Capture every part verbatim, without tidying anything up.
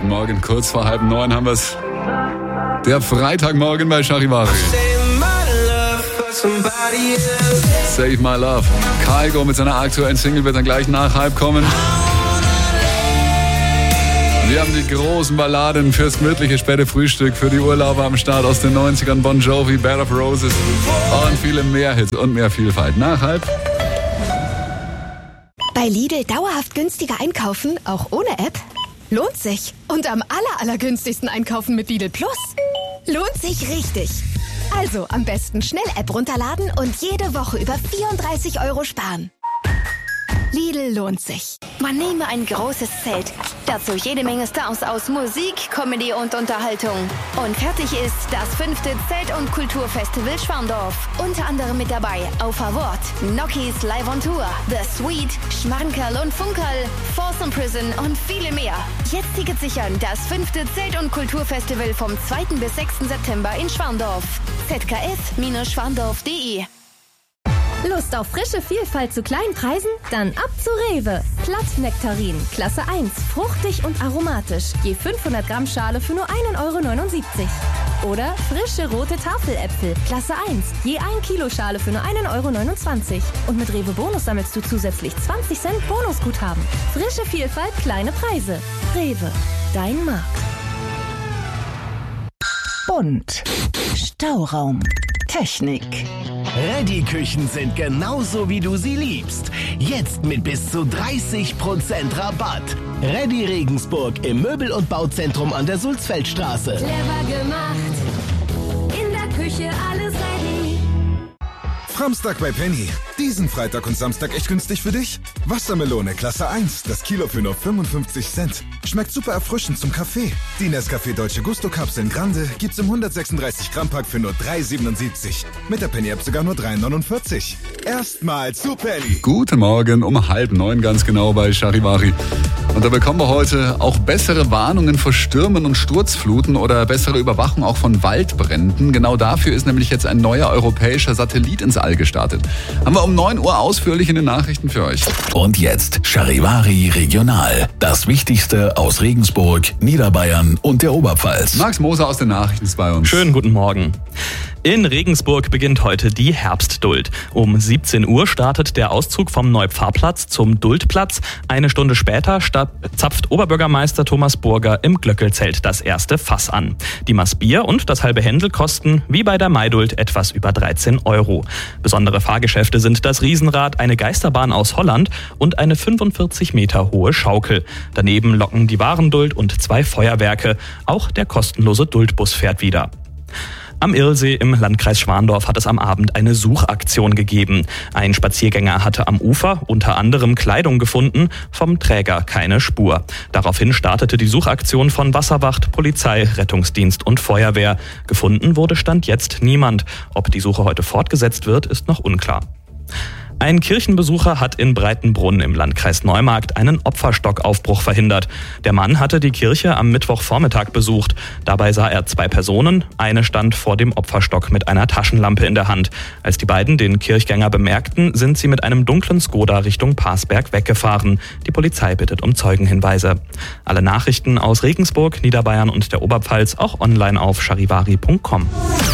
Guten Morgen, kurz vor halb neun haben wir es. Der Freitagmorgen bei Charivari. Save My Love. Kygo mit seiner aktuellen Single wird dann gleich nach halb kommen. Wir haben die großen Balladen fürs gemütliche späte Frühstück, für die Urlauber am Start aus den neunzigern, Bon Jovi, Bed of Roses und viele mehr Hits und mehr Vielfalt. Nach halb. Bei Lidl dauerhaft günstiger einkaufen, auch ohne App? Lohnt sich. Und am aller, allergünstigsten einkaufen mit Lidl Plus? Lohnt sich richtig. Also am besten schnell App runterladen und jede Woche über vierunddreißig Euro sparen. Lidl lohnt sich. Man nehme ein großes Zelt, dazu jede Menge Stars aus Musik, Comedy und Unterhaltung. Und fertig ist das fünfte Zelt- und Kulturfestival Schwandorf. Unter anderem mit dabei Auf Award, Nokis Live on Tour, The Sweet, Schmankerl und Funkerl, Folsom Prison und viele mehr. Jetzt Tickets sichern, das fünfte Zelt- und Kulturfestival vom zweiten bis sechsten September in Schwandorf. z k f schwandorf punkt de. Lust auf frische Vielfalt zu kleinen Preisen? Dann ab zu Rewe. Plattnektarin, Klasse eins, fruchtig und aromatisch. Je fünfhundert Gramm Schale für nur ein Euro neunundsiebzig. Oder frische rote Tafeläpfel, Klasse eins, je ein Kilo Schale für nur ein Euro neunundzwanzig. Und mit Rewe Bonus sammelst du zusätzlich zwanzig Cent Bonusguthaben. Frische Vielfalt, kleine Preise. Rewe, dein Markt. Bunt. Stauraum. Technik. Reddy-Küchen sind genauso, wie du sie liebst. Jetzt mit bis zu dreißig Prozent Rabatt. Reddy Regensburg im Möbel- und Bauzentrum an der Sulzfeldstraße. Clever gemacht. In der Küche alles ready. Samstag bei Penny. Diesen Freitag und Samstag echt günstig für dich? Wassermelone Klasse eins, das Kilo für nur fünfundfünfzig Cent. Schmeckt super erfrischend zum Kaffee. Die Nescafé Dolce Gusto Kapseln Grande gibt's im hundertsechsunddreißig Gramm Pack für nur drei siebenundsiebzig. Mit der Penny App sogar nur drei neunundvierzig. Erstmal zu Penny. Guten Morgen, um halb neun ganz genau bei Charivari. Und da bekommen wir heute auch bessere Warnungen vor Stürmen und Sturzfluten oder bessere Überwachung auch von Waldbränden. Genau dafür ist nämlich jetzt ein neuer europäischer Satellit ins All gestartet. Haben wir um neun Uhr ausführlich in den Nachrichten für euch. Und jetzt Charivari Regional. Das Wichtigste aus Regensburg, Niederbayern und der Oberpfalz. Max Moser aus den Nachrichten ist bei uns. Schönen guten Morgen. In Regensburg beginnt heute die Herbstduld. Um siebzehn Uhr startet der Auszug vom Neupfarrplatz zum Duldplatz. Eine Stunde später zapft Oberbürgermeister Thomas Burger im Glöckelzelt das erste Fass an. Die Maß Bier und das halbe Händel kosten, wie bei der Maiduld, etwas über dreizehn Euro. Besondere Fahrgeschäfte sind das Riesenrad, eine Geisterbahn aus Holland und eine fünfundvierzig Meter hohe Schaukel. Daneben locken die Warenduld und zwei Feuerwerke. Auch der kostenlose Duldbus fährt wieder. Am Irlsee im Landkreis Schwandorf hat es am Abend eine Suchaktion gegeben. Ein Spaziergänger hatte am Ufer unter anderem Kleidung gefunden, vom Träger keine Spur. Daraufhin startete die Suchaktion von Wasserwacht, Polizei, Rettungsdienst und Feuerwehr. Gefunden wurde Stand jetzt niemand. Ob die Suche heute fortgesetzt wird, ist noch unklar. Ein Kirchenbesucher hat in Breitenbrunn im Landkreis Neumarkt einen Opferstockaufbruch verhindert. Der Mann hatte die Kirche am Mittwochvormittag besucht. Dabei sah er zwei Personen. Eine stand vor dem Opferstock mit einer Taschenlampe in der Hand. Als die beiden den Kirchgänger bemerkten, sind sie mit einem dunklen Skoda Richtung Parsberg weggefahren. Die Polizei bittet um Zeugenhinweise. Alle Nachrichten aus Regensburg, Niederbayern und der Oberpfalz auch online auf charivari punkt com.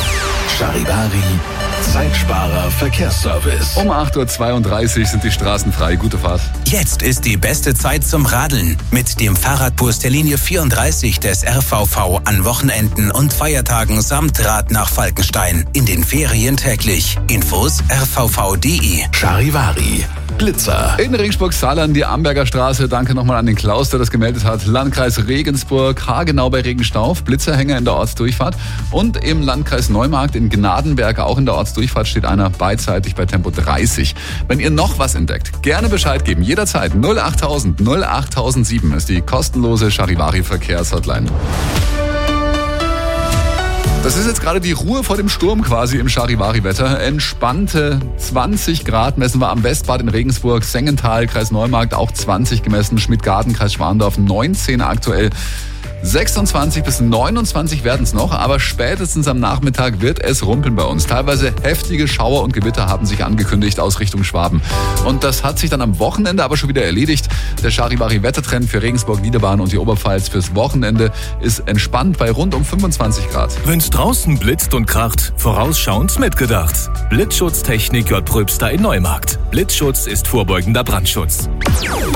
Charivari, Zeitsparer Verkehrsservice. Um acht Uhr zweiunddreißig sind die Straßen frei. Gute Fahrt. Jetzt ist die beste Zeit zum Radeln. Mit dem Fahrradbus der Linie vierunddreißig des R V V an Wochenenden und Feiertagen samt Rad nach Falkenstein. In den Ferien täglich. Infos r v v punkt de. Charivari. Blitzer. In Regensburg-Saarland, die Amberger Straße. Danke nochmal an den Klaus, der das gemeldet hat. Landkreis Regensburg, haargenau bei Regenstauf. Blitzerhänger in der Ortsdurchfahrt. Und im Landkreis Neumarkt in Gnadenberg, auch in der Ortsdurchfahrt, steht einer beidseitig bei Tempo dreißig. Wenn ihr noch was entdeckt, gerne Bescheid geben. Jederzeit null achttausend null achttausendsieben ist die kostenlose Charivari-Verkehrshotline. Das ist jetzt gerade die Ruhe vor dem Sturm quasi im Charivari-Wetter. Entspannte zwanzig Grad messen wir am Westbad in Regensburg, Sengenthal, Kreis Neumarkt auch zwanzig gemessen, Schmidtgarten, Kreis Schwandorf neunzehn aktuell. sechsundzwanzig bis neunundzwanzig werden es noch, aber spätestens am Nachmittag wird es rumpeln bei uns. Teilweise heftige Schauer und Gewitter haben sich angekündigt aus Richtung Schwaben. Und das hat sich dann am Wochenende aber schon wieder erledigt. Der Charivari-Wettertrend für Regensburg, Niederbayern und die Oberpfalz fürs Wochenende ist entspannt bei rund um fünfundzwanzig Grad. Wenn's draußen blitzt und kracht, vorausschauend mitgedacht. Blitzschutztechnik J. Pröbster in Neumarkt. Blitzschutz ist vorbeugender Brandschutz.